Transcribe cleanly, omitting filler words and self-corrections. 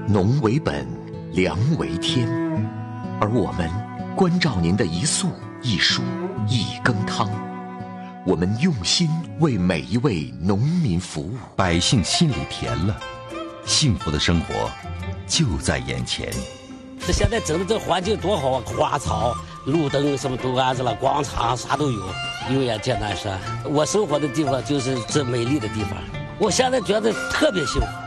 农为本，粮为天，而我们关照您的一粟一蔬一羹汤，我们用心为每一位农民服务， 百姓心里甜了，幸福的生活就在眼前。 这现在整的这环境多好啊，花草、路灯什么都安置了，广场啥都有。永远简单说，我生活的地方就是这美丽的地方，我现在觉得特别幸福。